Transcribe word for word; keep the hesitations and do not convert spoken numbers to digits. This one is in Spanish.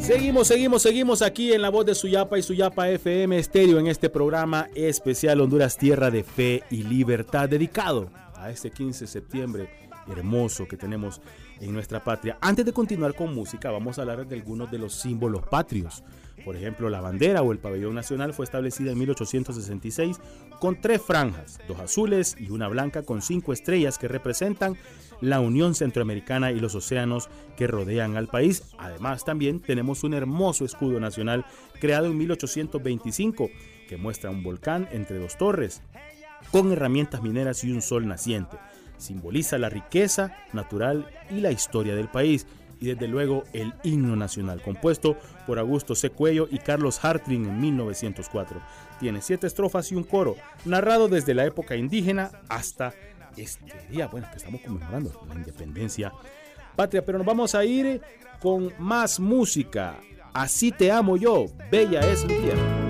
Seguimos, seguimos, seguimos aquí en La Voz de Suyapa y Suyapa F M Estéreo en este programa especial Honduras, Tierra de Fe y Libertad, dedicado a este quince de septiembre hermoso que tenemos en nuestra patria. Antes de continuar con música, vamos a hablar de algunos de los símbolos patrios. Por ejemplo, la bandera o el pabellón nacional fue establecida en mil ochocientos sesenta y seis con tres franjas, dos azules y una blanca con cinco estrellas que representan la Unión Centroamericana y los océanos que rodean al país. Además, también tenemos un hermoso escudo nacional creado en mil ochocientos veinticinco que muestra un volcán entre dos torres con herramientas mineras y un sol naciente. Simboliza la riqueza natural y la historia del país. Y desde luego el himno nacional, compuesto por Augusto C. Cuello y Carlos Hartling en mil novecientos cuatro. Tiene siete estrofas y un coro, narrado desde la época indígena hasta este día, bueno, que estamos conmemorando la independencia patria. Pero nos vamos a ir con más música. Así te amo yo, bella es mi tierra.